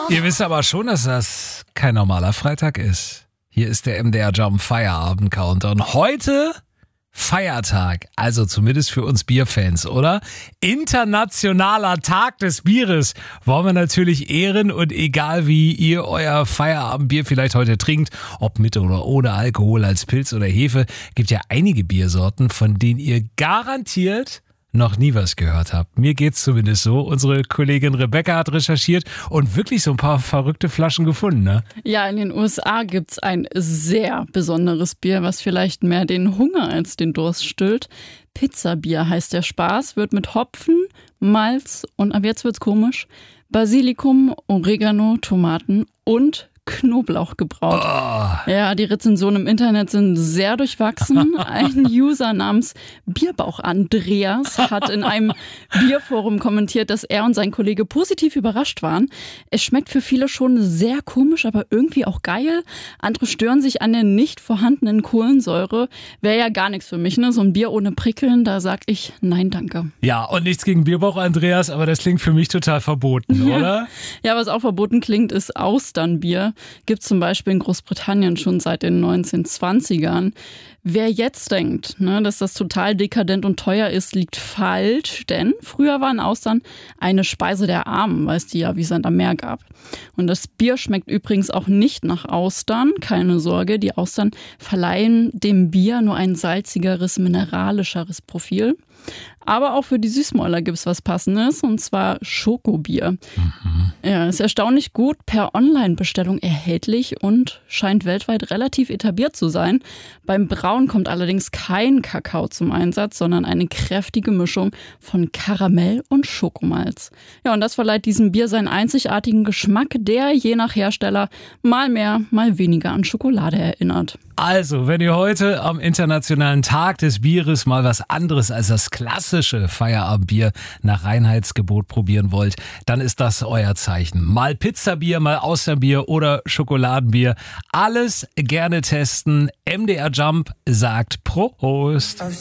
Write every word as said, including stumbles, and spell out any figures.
Ihr wisst aber schon, dass das kein normaler Freitag ist. Hier ist der M D R Jump Feierabend Countdown. Heute Feiertag, also zumindest für uns Bierfans, oder? Internationaler Tag des Bieres wollen wir natürlich ehren und egal wie ihr euer Feierabendbier vielleicht heute trinkt, ob mit oder ohne Alkohol, als Pilz oder Hefe, gibt ja einige Biersorten, von denen ihr garantiert noch nie was gehört habt. Mir geht's zumindest so. Unsere Kollegin Rebecca hat recherchiert und wirklich so ein paar verrückte Flaschen gefunden, ne? Ja, in den U S A gibt's ein sehr besonderes Bier, was vielleicht mehr den Hunger als den Durst stillt. Pizzabier heißt der Spaß, wird mit Hopfen, Malz und, ab jetzt wird's komisch, Basilikum, Oregano, Tomaten und Knoblauch gebraut. Oh. Ja, die Rezensionen im Internet sind sehr durchwachsen. Ein User namens Bierbauch Andreas hat in einem Bierforum kommentiert, dass er und sein Kollege positiv überrascht waren. Es schmeckt für viele schon sehr komisch, aber irgendwie auch geil. Andere stören sich an der nicht vorhandenen Kohlensäure. Wäre ja gar nichts für mich, ne? So ein Bier ohne Prickeln, da sag ich nein, danke. Ja, und nichts gegen Bierbauch Andreas, aber das klingt für mich total verboten, oder? Ja, was auch verboten klingt, ist Austernbier. Gibt es zum Beispiel in Großbritannien schon seit den neunzehnhundertzwanzigern. Wer jetzt denkt, ne, dass das total dekadent und teuer ist, liegt falsch, denn früher waren Austern eine Speise der Armen, weil es die ja wie Sand am Meer gab. Und das Bier schmeckt übrigens auch nicht nach Austern, keine Sorge, die Austern verleihen dem Bier nur ein salzigeres, mineralischeres Profil. Aber auch für die Süßmäuler gibt es was Passendes, und zwar Schokobier. Mhm. Ja, ist erstaunlich gut per Online-Bestellung erhältlich und scheint weltweit relativ etabliert zu sein. Beim Brauen kommt allerdings kein Kakao zum Einsatz, sondern eine kräftige Mischung von Karamell und Schokomalz. Ja, und das verleiht diesem Bier seinen einzigartigen Geschmack, der je nach Hersteller mal mehr, mal weniger an Schokolade erinnert. Also, wenn ihr heute am Internationalen Tag des Bieres mal was anderes als das klassische Feierabendbier nach Reinheitsgebot probieren wollt, dann ist das euer Zeichen. Mal Pizzabier, mal Austernbier oder Schokoladenbier. Alles gerne testen. M D R Jump sagt Prost.